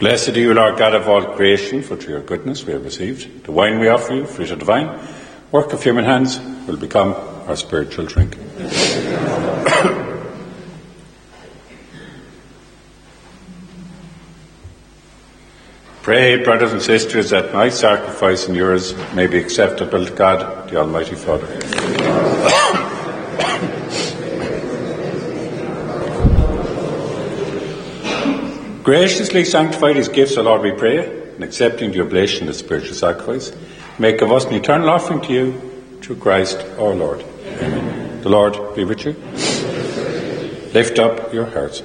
Blessed are you, Lord God of all creation, for through your goodness we have received the wine we offer you, fruit of the vine, work of human hands, will become our spiritual drink. Pray, brothers and sisters, that my sacrifice and yours may be acceptable to God, the Almighty Father. Graciously sanctify these gifts, O Lord, we pray, and accepting the oblation of the spiritual sacrifice, make of us an eternal offering to you, through Christ our Lord. Amen. The Lord be with you. Lift up your hearts.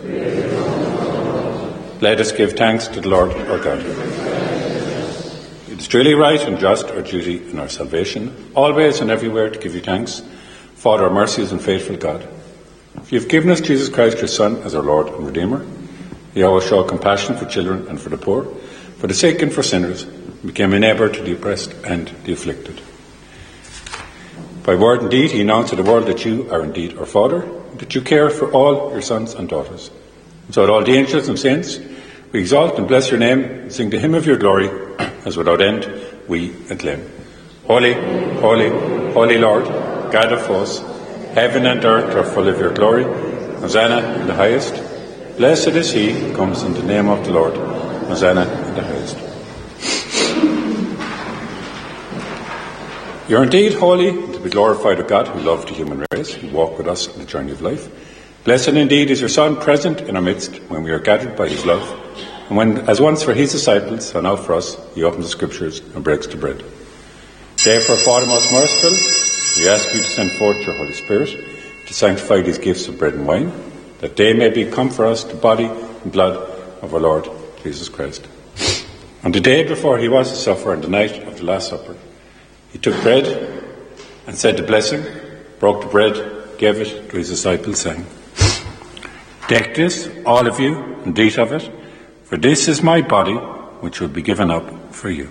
Let us give thanks to the Lord our God. It is truly right and just, our duty and our salvation, always and everywhere to give you thanks, Father, our mercies and faithful God. For you have given us Jesus Christ, your Son, as our Lord and Redeemer. He always showed compassion for children and for the poor, for the sick and for sinners, and became a neighbour to the oppressed and the afflicted. By word and deed he announced to the world that you are indeed our Father, and that you care for all your sons and daughters. And so at all the angels and saints, we exalt and bless your name, and sing the hymn of your glory, as without end we acclaim. Holy, holy, holy Lord, God of hosts, heaven and earth are full of your glory. Hosanna in the highest. Blessed is he who comes in the name of the Lord. Hosanna in the highest. You are indeed holy, and to be glorified, O God, who loved the human race, who walked with us on the journey of life. Blessed indeed is your Son, present in our midst when we are gathered by his love, and when, as once for his disciples, so now for us, he opens the Scriptures and breaks the bread. Therefore, Father most merciful, we ask you to send forth your Holy Spirit to sanctify these gifts of bread and wine, that they may become for us the body and blood of our Lord Jesus Christ. On the day before he was to suffer, on the night of the Last Supper, he took bread and said the blessing, broke the bread, gave it to his disciples, saying, "Take this, all of you, and eat of it, for this is my body, which will be given up for you."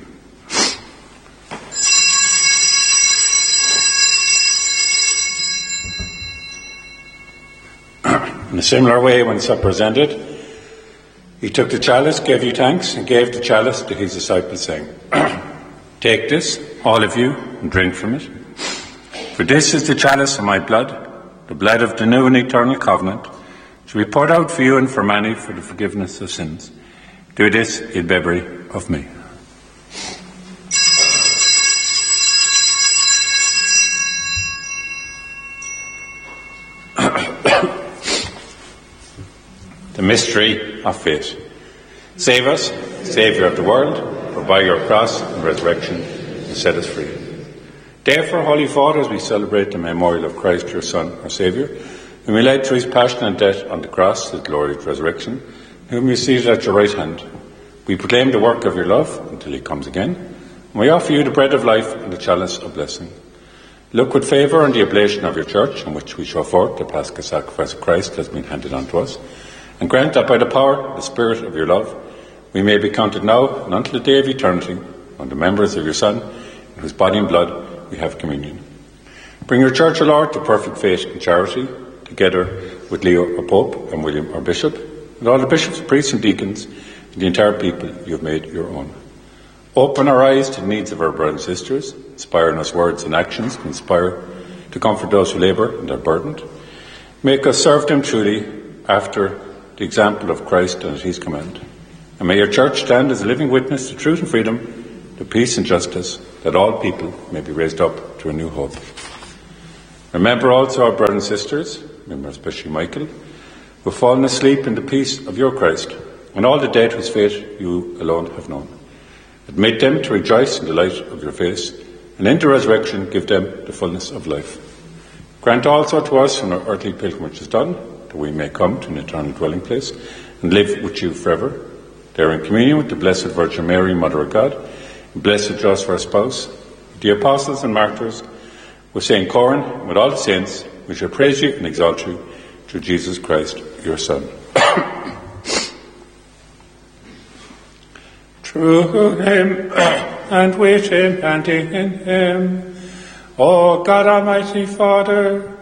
In a similar way, when supper was ended, he took the chalice, gave you thanks, and gave the chalice to his disciples, saying, "Take this, all of you, and drink from it. For this is the chalice of my blood, the blood of the new and eternal covenant, which will be poured out for you and for many for the forgiveness of sins. Do this in memory of me." The mystery of faith. Save us, Saviour of the world, for by your cross and resurrection you set us free. Therefore, Holy Father, as we celebrate the memorial of Christ, your Son, our Saviour, whom you led through his passion and death on the cross to the glorious resurrection, whom you seated at your right hand, we proclaim the work of your love until he comes again, and we offer you the bread of life and the chalice of blessing. Look with favour on the oblation of your church, in which we show forth the paschal sacrifice of Christ has been handed on to us, and grant that by the power, the Spirit of your love, we may be counted now and until the day of eternity, on the members of your Son, in whose body and blood we have communion. Bring your church, O Lord, to perfect faith and charity, together with Leo, our Pope, and William, our Bishop, and all the bishops, priests and deacons, and the entire people you have made your own. Open our eyes to the needs of our brothers and sisters, inspire in us words and actions to inspire, to comfort those who labour and are burdened. Make us serve them truly after the example of Christ and at his command. And may your church stand as a living witness to truth and freedom, to peace and justice, that all people may be raised up to a new hope. Remember also our brothers and sisters, remember especially Michael, who have fallen asleep in the peace of your Christ, and all the dead whose fate you alone have known. Admit them to rejoice in the light of your face, and in the resurrection give them the fullness of life. Grant also to us, when our earthly pilgrimage is done, that we may come to an eternal dwelling place and live with you forever, there in communion with the Blessed Virgin Mary, Mother of God, and blessed Joseph, our spouse, with the apostles and martyrs, with Saint Coran, and with all the saints, we shall praise you and exalt you through Jesus Christ, your Son. Through him, and with him, and in him, O God, Almighty Father,